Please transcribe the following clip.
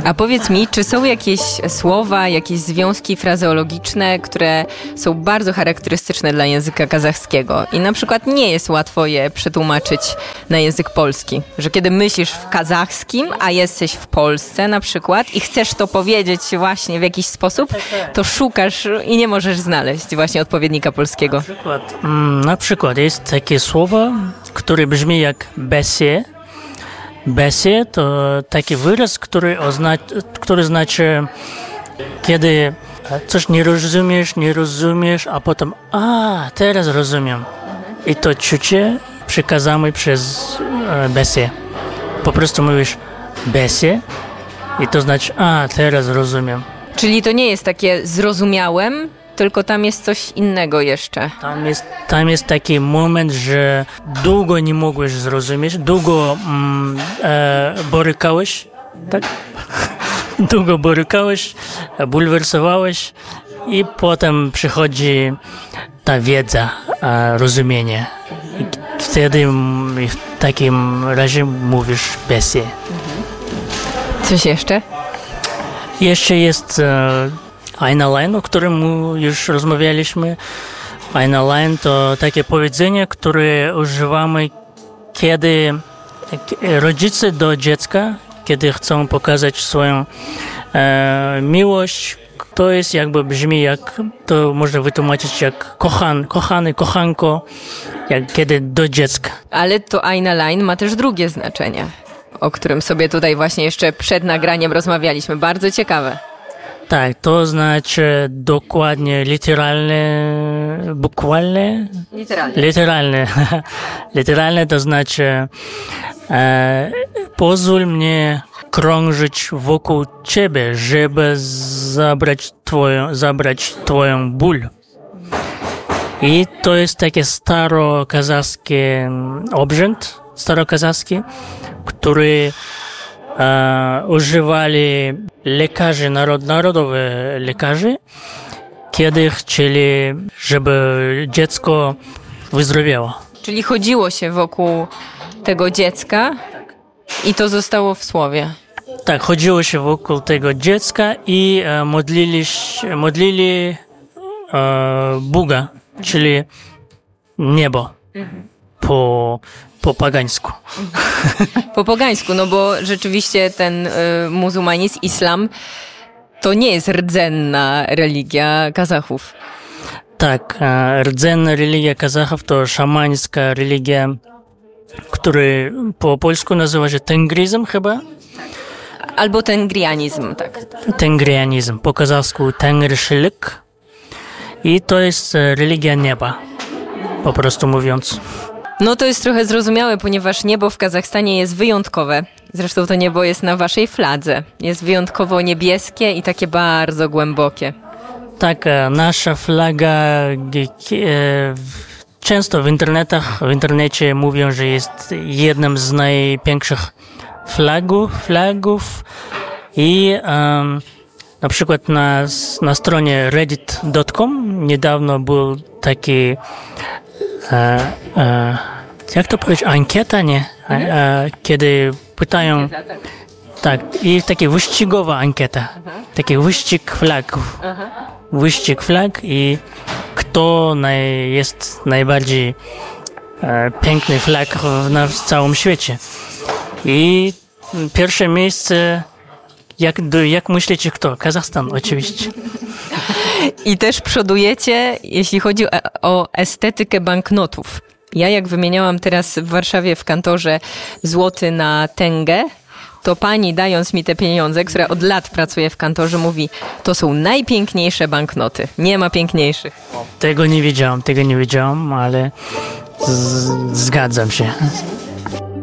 A powiedz mi, czy są jakieś słowa, jakieś związki frazeologiczne, które są bardzo charakterystyczne dla języka kazachskiego i na przykład nie jest łatwo je przetłumaczyć na język polski? Że kiedy myślisz w kazachskim, a jesteś w Polsce na przykład i chcesz to powiedzieć właśnie w jakiś sposób, to szukasz i nie możesz znaleźć właśnie odpowiednika polskiego. Na przykład jest takie słowo, które brzmi jak besie. Besie to taki wyraz, który znaczy, kiedy coś nie rozumiesz, a potem teraz rozumiem. I to czucie przekazamy przez besie. Po prostu mówisz besie i to znaczy, teraz rozumiem. Czyli to nie jest takie zrozumiałem, tylko tam jest coś innego jeszcze. Tam jest taki moment, że długo nie mogłeś zrozumieć, długo borykałeś, tak? Długo borykałeś, bulwersowałeś i potem przychodzi ta wiedza, rozumienie. I wtedy w takim razie mówisz besie. Coś jeszcze? Jeszcze jest Eine Line, o którym już rozmawialiśmy. Eine Line to takie powiedzenie, które używamy, kiedy rodzice do dziecka, kiedy chcą pokazać swoją miłość, to jest jakby brzmi jak, to można wytłumaczyć jak kochany, kochanko, jak kiedy do dziecka. Ale to Eine Line ma też drugie znaczenie, o którym sobie tutaj właśnie jeszcze przed nagraniem rozmawialiśmy. Bardzo ciekawe. Tak, to znaczy dokładnie literalne, bukvalne? Literalne. Literalne to znaczy pozwól mnie krążyć wokół ciebie, żeby zabrać twoją ból. I to jest taki starokazachski obrzęd, który używali lekarze, narodowe lekarze, kiedy chcieli, żeby dziecko wyzdrowiało. Czyli chodziło się wokół tego dziecka i to zostało w słowie. Tak, chodziło się wokół tego dziecka i modlili Boga, czyli niebo. Po pagańsku. Po pagańsku, no bo rzeczywiście ten muzułmanizm, islam, to nie jest rdzenna religia Kazachów. Tak, rdzenna religia Kazachów to szamańska religia, która po polsku nazywa się tengrizm chyba? Albo tengrianizm, tak. Tengrianizm, po kazachsku tengriszylik. I to jest religia nieba, po prostu mówiąc. No to jest trochę zrozumiałe, ponieważ niebo w Kazachstanie jest wyjątkowe. Zresztą to niebo jest na waszej fladze. Jest wyjątkowo niebieskie i takie bardzo głębokie. Tak, nasza flaga często w internecie mówią, że jest jednym z najpiększych flagów i na przykład na stronie reddit.com niedawno był taki jak to powiedzieć, ankieta, nie? Kiedy pytają, tak, i taka wyścigowa ankieta, taki wyścig flag i kto jest najbardziej piękny flag na całym świecie. I pierwsze miejsce, jak myślicie kto? Kazachstan oczywiście. I też przodujecie, jeśli chodzi o estetykę banknotów. Ja jak wymieniałam teraz w Warszawie w kantorze złoty na tengę, to pani dając mi te pieniądze, która od lat pracuje w kantorze, mówi, to są najpiękniejsze banknoty. Nie ma piękniejszych. Tego nie wiedziałam, ale zgadzam się.